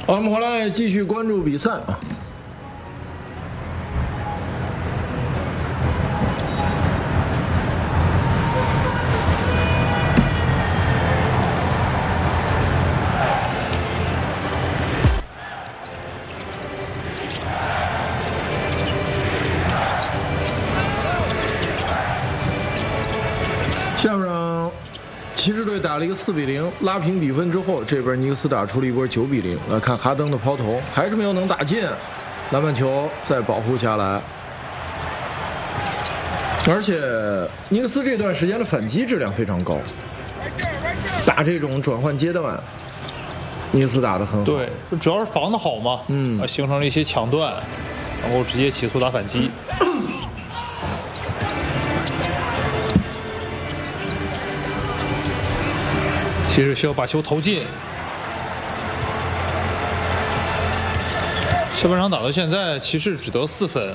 好，我们回来继续关注比赛啊。下半骑士队打了一个4比0，拉平比分之后，这边尼克斯打出了一波9比0。来看哈登的抛投，还是没有能打进，篮板球再保护下来。而且尼克斯这段时间的反击质量非常高，打这种转换阶段，尼克斯打得很好。 对，主要是防得好嘛，形成了一些抢断，然后直接起速打反击。骑士需要把球投进。下半场打到现在，骑士只得4分。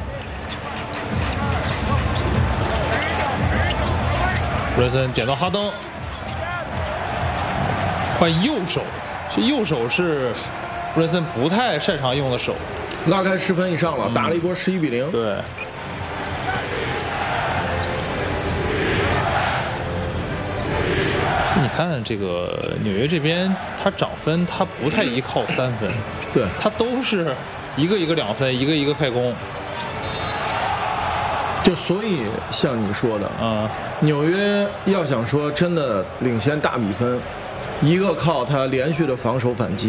布伦森点到哈登，换右手，这右手是布伦森不太擅长用的手。 拉开10分以上了，打了一波11比0。 对。你看这个纽约这边，他涨分他不太依靠3分， 对， 他都是一个2分，一个快攻。 就所以像你说的，纽约要想说真的领先大比分，一个靠他连续的防守反击。